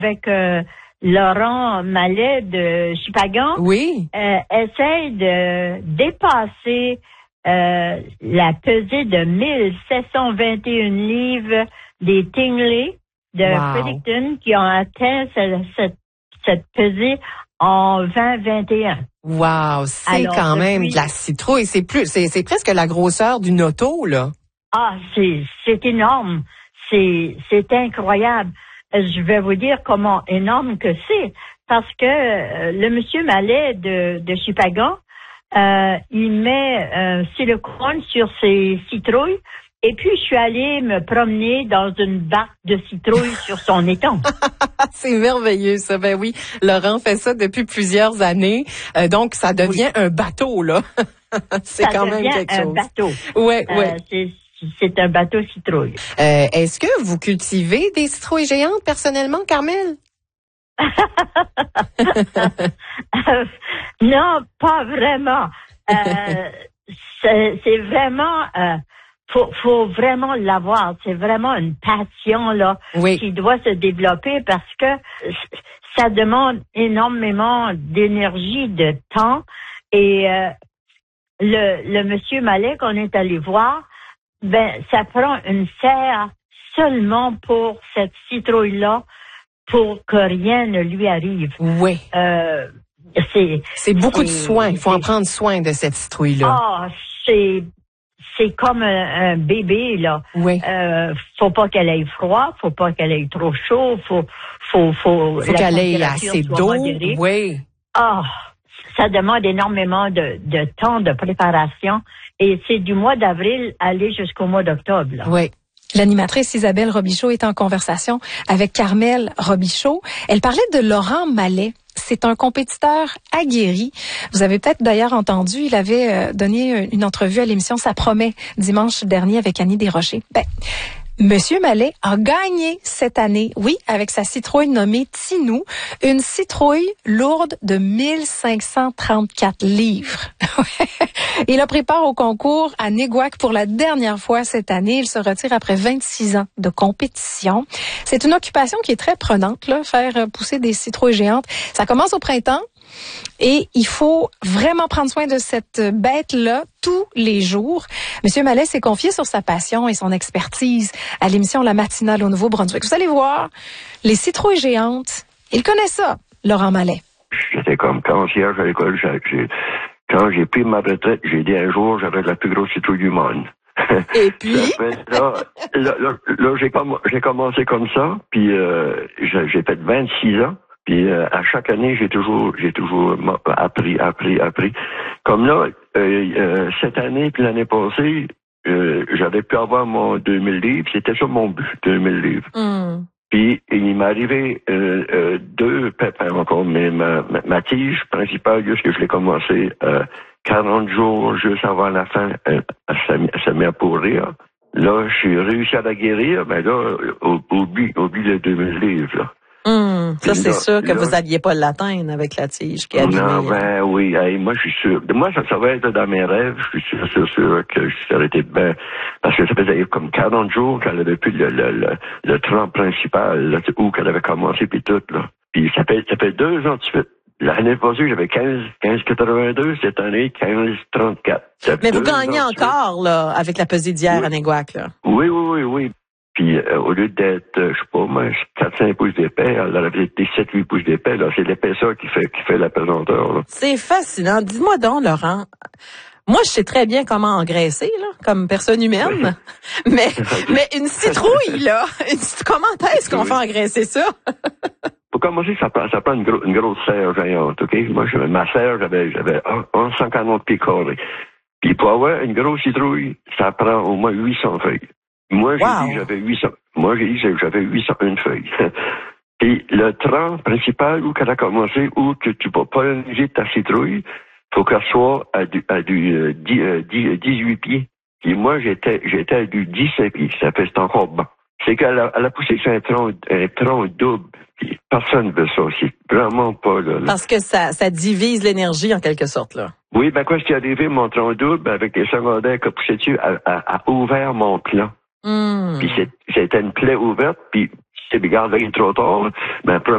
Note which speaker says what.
Speaker 1: avec Laurent Mallet de Chupagan,
Speaker 2: Oui.
Speaker 1: essaye de dépasser la pesée de 1721 livres des Tingley de Fredericton qui ont atteint cette pesée en 2021.
Speaker 2: Wow, c'est
Speaker 1: Alors,
Speaker 2: quand même de la citrouille. C'est presque la grosseur d'une auto, là.
Speaker 1: Ah, c'est énorme. C'est incroyable. Je vais vous dire comment énorme que c'est. Parce que le monsieur Mallet de Chupagan, il met silicone sur ses citrouilles. Et puis, je suis allée me promener dans une barque de citrouilles sur son étang.
Speaker 2: C'est merveilleux, ça. Ben oui, Laurent fait ça depuis plusieurs années. Donc, ça devient un bateau, là. C'est quand même quelque chose.
Speaker 1: Ça devient un bateau.
Speaker 2: Ouais.
Speaker 1: C'est un bateau citrouille.
Speaker 2: Est-ce que vous cultivez des citrouilles géantes personnellement, Carmel?
Speaker 1: Non, pas vraiment. C'est vraiment... faut vraiment l'avoir. C'est vraiment une passion là qui doit se développer parce que ça demande énormément d'énergie, de temps. Et le monsieur Mallet qu'on est allé voir, ça prend une serre seulement pour cette citrouille-là pour que rien ne lui arrive.
Speaker 2: Oui.
Speaker 1: C'est
Speaker 2: beaucoup de soin. Il faut en prendre soin de cette citrouille-là.
Speaker 1: Ah, c'est comme un bébé, là.
Speaker 2: Oui.
Speaker 1: Faut pas qu'elle ait froid, faut pas qu'elle ait trop chaud, faut
Speaker 2: qu'elle ait assez d'eau. Oui.
Speaker 1: Ah, ça demande énormément de temps de préparation et c'est du mois d'avril aller jusqu'au mois d'octobre, là.
Speaker 2: Oui.
Speaker 3: L'animatrice Isabelle Robichaud est en conversation avec Carmel Robichaud. Elle parlait de Laurent Mallet. C'est un compétiteur aguerri. Vous avez peut-être d'ailleurs entendu, il avait donné une entrevue à l'émission Ça promet dimanche dernier avec Annie Desrochers. Monsieur Mallet a gagné cette année, oui, avec sa citrouille nommée Tinou, une citrouille lourde de 1534 livres. Il a pris part au concours à Néguac pour la dernière fois cette année. Il se retire après 26 ans de compétition. C'est une occupation qui est très prenante, là, faire pousser des citrouilles géantes. Ça commence au printemps. Et il faut vraiment prendre soin de cette bête-là tous les jours. Monsieur Mallet s'est confié sur sa passion et son expertise à l'émission La Matinale au Nouveau-Brunswick. Vous allez voir, les citrouilles géantes, il connaît ça, Laurent Mallet.
Speaker 4: J'étais comme concierge à l'école. Quand j'ai pris ma retraite, j'ai dit un jour, j'avais la plus grosse citrouille du monde.
Speaker 2: Et puis?
Speaker 4: là, j'ai commencé comme ça, puis j'ai fait 26 ans. Puis à chaque année, j'ai toujours appris. Comme là, cette année puis l'année passée, j'avais pu avoir mon 2000 livres. C'était ça mon but, 2000 livres.
Speaker 2: Mm.
Speaker 4: Puis il m'est arrivé deux pépins encore, mais ma tige principale, juste que je l'ai commencé 40 jours juste avant la fin, elle s'est mise à pourrir. Là, j'ai réussi à la guérir, mais là, oublie les 2000 livres, là.
Speaker 2: Ça, c'est sûr que vous n'alliez pas l'atteindre avec la tige qui est abîmée.
Speaker 4: Non, oui. Hey, moi, je suis sûr. Moi, ça va être dans mes rêves. Je suis sûr que ça aurait été bien. Parce que ça faisait comme 40 jours qu'elle avait plus le tronc principal, là, où qu'elle avait commencé, puis tout, là. Puis ça fait 2 ans de suite. L'année passée, j'avais 15,82. Cette année, 15,34.
Speaker 2: Mais vous gagnez encore, là, avec la pesée d'hier à Néguac, là.
Speaker 4: Oui. Puis, au lieu d'être, je sais pas, moi, 4-5 pouces d'épais, elle avait été 7-8 pouces d'épais, là. C'est l'épaisseur qui fait la pesanteur, là.
Speaker 2: C'est fascinant. Dis-moi donc, Laurent. Moi, je sais très bien comment engraisser, là, comme personne humaine. mais une citrouille, là. Comment est-ce qu'on fait engraisser ça?
Speaker 4: Pour commencer, ça prend une grosse serre géante, OK? Moi, ma serre, j'avais 150 pieds carrés. Puis, pour avoir une grosse citrouille, ça prend au moins 800 feuilles. Moi, j'ai dit que j'avais 801 feuilles. Puis le tronc principal où qu'elle a commencé, où que tu vas polliniser ta citrouille, faut qu'elle soit à du 18 pieds. Puis moi, j'étais à du 17 pieds. Ça fait, c'est encore bon. C'est qu'elle a poussé sur un tronc double. Puis personne ne veut ça. C'est vraiment pas, là.
Speaker 2: Parce que ça divise l'énergie, en quelque sorte, là.
Speaker 4: Oui, quand je suis arrivé, mon tronc double, avec les secondaires qui a poussé dessus, a ouvert mon plan. Puis c'était une plaie ouverte, puis c'est regarde, là, il est trop tard, mais